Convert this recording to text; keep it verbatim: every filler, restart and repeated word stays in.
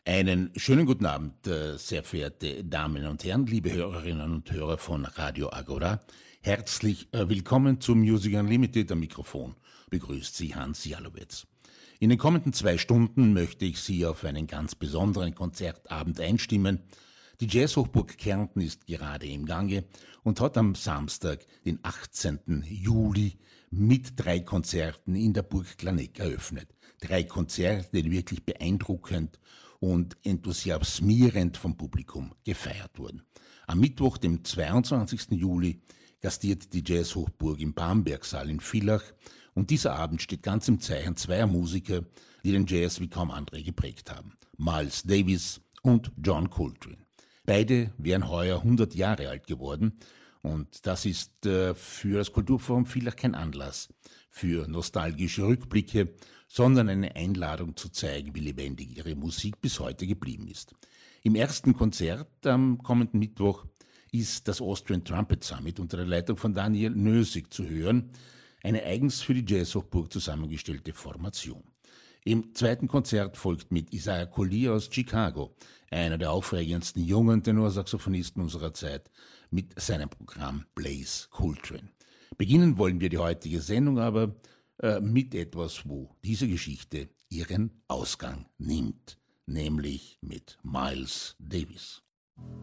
Einen schönen guten Abend, äh, sehr verehrte Damen und Herren, liebe Hörerinnen und Hörer von Radio Agora. Herzlich äh, willkommen zu Music Unlimited. Am Mikrofon begrüßt Sie Hans Jalowitz. In den kommenden zwei Stunden möchte ich Sie auf einen ganz besonderen Konzertabend einstimmen. Die Jazzhochburg Kärnten ist gerade im Gange und hat am Samstag, den achtzehnten Juli, mit drei Konzerten in der Burg Klanek eröffnet. Drei Konzerte, die wirklich beeindruckend und enthusiasmierend vom Publikum gefeiert wurden. Am Mittwoch, dem zweiundzwanzigsten Juli, gastiert die Jazzhochburg im Bambergsaal in Villach und dieser Abend steht ganz im Zeichen zweier Musiker, die den Jazz wie kaum andere geprägt haben. Miles Davis und John Coltrane. Beide wären heuer hundert Jahre alt geworden und das ist äh, für das Kulturforum Villach kein Anlass für nostalgische Rückblicke, sondern eine Einladung zu zeigen, wie lebendig ihre Musik bis heute geblieben ist. Im ersten Konzert am kommenden Mittwoch ist das Austrian Trumpet Summit unter der Leitung von Daniel Nösig zu hören, eine eigens für die Jazzhochburg zusammengestellte Formation. Im zweiten Konzert folgt mit Isaiah Collier aus Chicago, einer der aufregendsten jungen Tenorsaxophonisten unserer Zeit, mit seinem Programm Blaze Coltrane. Beginnen wollen wir die heutige Sendung aber äh, mit etwas, wo diese Geschichte ihren Ausgang nimmt, nämlich mit Miles Davis.